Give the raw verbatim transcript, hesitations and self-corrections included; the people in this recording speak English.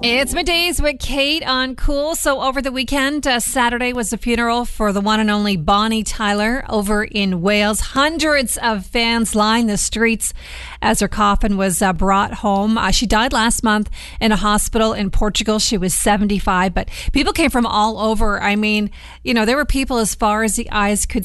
It's Middays with Kate on Cool. So over the weekend, uh, Saturday was the funeral for the one and only Bonnie Tyler over in Wales. Hundreds of fans lined the streets as her coffin was uh, brought home. Uh, she died last month in a hospital in Portugal. She was seventy-five, but people came from all over. I mean, you know, there were people as far as the eyes could